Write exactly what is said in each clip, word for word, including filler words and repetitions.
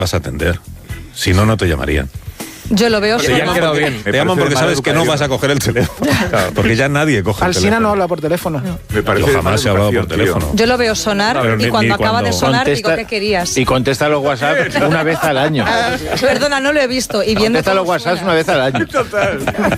vas a atender. Si no, no te llamarían. Yo lo veo Te llaman porque, bien. te llaman porque sabes que no vas a coger el teléfono. Claro, porque ya nadie coge el teléfono. Alsina no habla por teléfono. No. Me parece Yo jamás he hablado por teléfono. Yo lo veo sonar no, y cuando acaba cuando de sonar contesta, digo, ¿qué querías? Y contesta los WhatsApp una vez al año. Uh, perdona, no lo he visto. Y viendo contesta los WhatsApp suena. una vez al año. Total.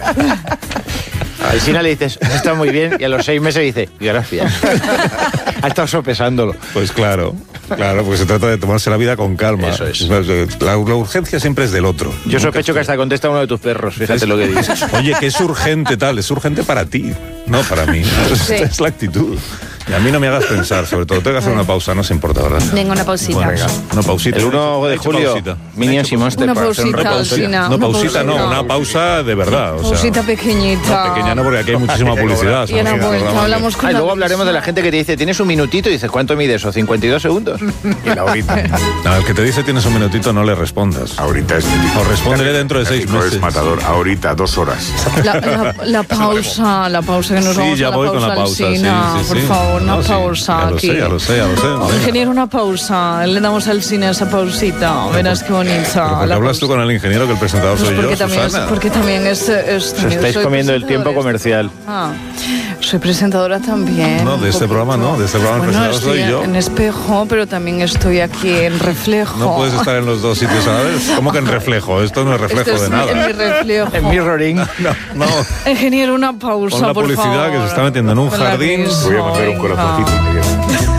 Al final le dices, está muy bien, y a los seis meses dice, gracias. Ha estado sopesándolo. Pues claro, claro, porque se trata de tomarse la vida con calma. Eso es. La, la urgencia siempre es del otro. Yo sospecho que hasta contesta uno de tus perros, fíjate es, lo que dices. Oye, que es urgente tal, es urgente para ti, no para mí. Sí. Esta es la actitud. Y a mí no me hagas pensar, sobre todo. Tengo que hacer una pausa, no se importa, ¿verdad? Venga, una pausita. Bueno, venga, una pausita. El uno de julio, Minions y Monster. Una pausita, Alsina. No, pausita, no, una pausa de verdad. O sea, pausita pequeñita. No, pequeña no, porque aquí hay muchísima publicidad. Y en la vuelta hablamos con ah, luego hablaremos de la gente que te dice, tienes un minutito, y dices, ¿cuánto mide eso? cincuenta y dos segundos. Y la horita. No, el que te dice tienes un minutito no le respondas. Ahorita es... O respóndele dentro de seis meses. Es matador. Ahorita, dos horas. La, la, la pausa, la pausa que nos sí, vamos ya a la voy pausa, con la pausa. Alsina, Sí, sí, por sí. favor, una no, pausa. Sí, ya lo aquí. sé, ya lo sé, ya lo sé. Oh, ingeniero, una pausa. Le damos al cine esa pausita. Verás qué bonita. ¿Por qué hablas tú con el ingeniero que el presentador pues soy porque yo, también Susana? Es, porque también es... es Os estáis comiendo el tiempo comercial. Ah, soy presentadora también. No, de este programa no, de este programa bueno, el presentador soy yo. En Espejo, pero también estoy aquí en Reflejo. No puedes estar en los dos sitios a la vez. ¿Cómo que en Reflejo? Esto no es reflejo Esto es de nada. En mi reflejo. En mirroring. No, no. Ingeniero, una pausa, Con la por publicidad favor. que se está metiendo en un Con la jardín. risa, Voy a mandar un corazoncito inmediato.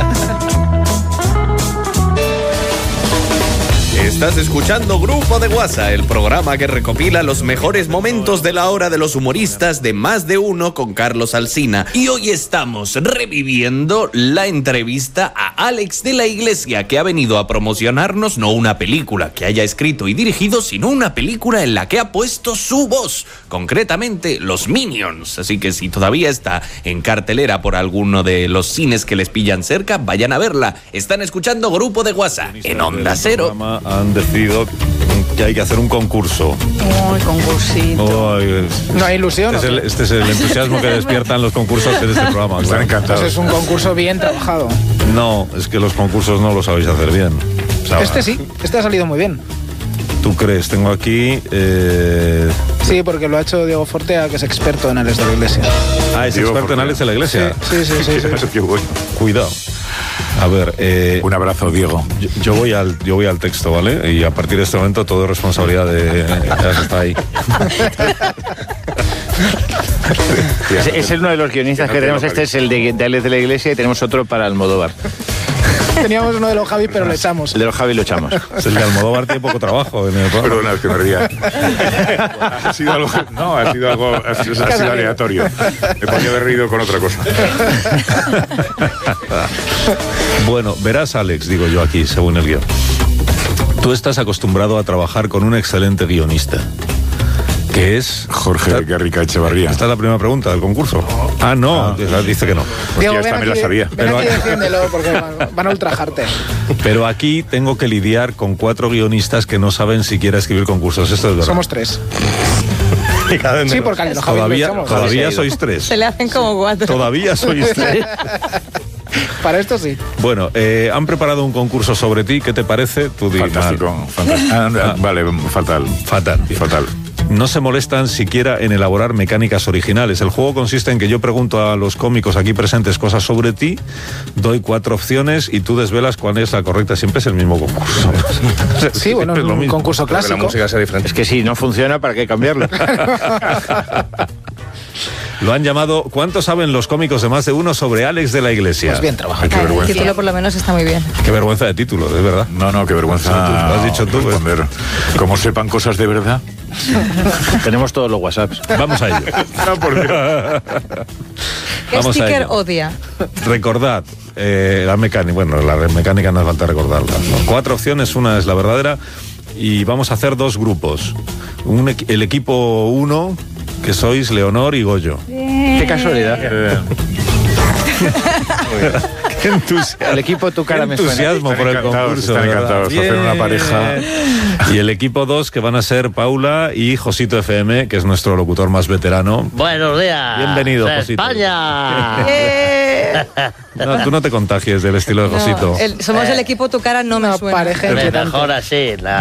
Estás escuchando Grupo de WhatsApp, el programa que recopila los mejores momentos de la hora de los humoristas de Más de Uno con Carlos Alsina. Y hoy estamos reviviendo la entrevista a Alex de la Iglesia, que ha venido a promocionarnos no una película que haya escrito y dirigido, sino una película en la que ha puesto su voz, concretamente Los Minions. Así que si todavía está en cartelera por alguno de los cines que les pillan cerca, vayan a verla. Están escuchando Grupo de WhatsApp en Onda Cero. Han decidido que hay que hacer un concurso. Ay, concursito. Oh, ay, no hay ilusión. Este es, el, este es el entusiasmo que despiertan los concursos de este programa. Están encantados. Pues es un concurso bien trabajado. No, es que los concursos no los sabéis hacer bien. O sea, este sí, este ha salido muy bien. ¿Tú crees? Tengo aquí... Eh... Sí, porque lo ha hecho Diego Fortea, que es experto en Alex de la Iglesia. Ah, es Diego experto Fortea. en Alex de la Iglesia. Sí, sí, sí. sí, sí. Qué bueno. Cuidado. A ver, eh, un abrazo, Diego. Yo, yo voy al, yo voy al texto, ¿vale? Y a partir de este momento todo es responsabilidad de ya está ahí. es, es uno de los guionistas que tenemos. Este es el de, de Alex de la Iglesia, y tenemos otro para Almodóvar. Teníamos uno de los Javi, pero lo echamos. El de los Javi lo echamos. Es el de Almodóvar, tiene poco trabajo en el programa. Perdona, es que me ría. Ha sido algo, no, ha sido algo, ha sido, ha sido aleatorio. Me podía haber reído con otra cosa. Bueno, verás, Alex, digo yo aquí, según el guión. Tú estás acostumbrado a trabajar con un excelente guionista, que es... Jorge esta, Garrica Echevarría. Esta es la primera pregunta del concurso. Ah, no, ah. dice que no. Pues Diego, esta me la sabía. Ven pero aquí, aquí defiéndelo, porque van a ultrajarte. Pero aquí tengo que lidiar con cuatro guionistas que no saben siquiera escribir concursos. Esto es verdad. Somos tres. Sí, porque al de los todavía, Javi todavía sois tres. Se le hacen como cuatro. Todavía sois tres. Para esto sí. Bueno, eh, han preparado un concurso sobre ti. ¿Qué te parece? Tú di, fantástico. fantástico. Ah, vale, fatal. Fatal. Fatal. No se molestan siquiera en elaborar mecánicas originales. El juego consiste en que yo pregunto a los cómicos aquí presentes cosas sobre ti, doy cuatro opciones y tú desvelas cuál es la correcta. Siempre es el mismo concurso. Sí, bueno, es un mismo. concurso clásico. La música sea diferente. Es que si no funciona, ¿para qué cambiarlo? Lo han llamado ¿Cuánto saben los cómicos de Más de Uno sobre Alex de la Iglesia? Pues bien trabajado. Qué vergüenza. El título por lo menos está muy bien. Qué vergüenza de título, es verdad. No, no, qué vergüenza. Ah, lo has dicho tú. Responder. Pues. Como sepan cosas de verdad. Tenemos todos los WhatsApps. Vamos a ello. No, por Dios. ¿Qué Vamos sticker odia? Recordad, eh, la mecánica, bueno, la mecánica no hace falta recordarla. ¿No? Cuatro opciones, una es la verdadera y vamos a hacer dos grupos. Un, el equipo uno, que sois Leonor y Goyo. Bien. Qué casualidad. Eh. Qué entusiasmo. El equipo tu cara me suena. Entusiasmo por el concurso. Están encantados de hacer una pareja. Y el equipo dos, que van a ser Paula y Josito F M, que es nuestro locutor más veterano. Buenos días. Bienvenido, Josito. España. No, tú no te contagies del estilo de Josito. No, el, somos eh, el equipo tu cara no me no, suena. Pareja mejor así. La...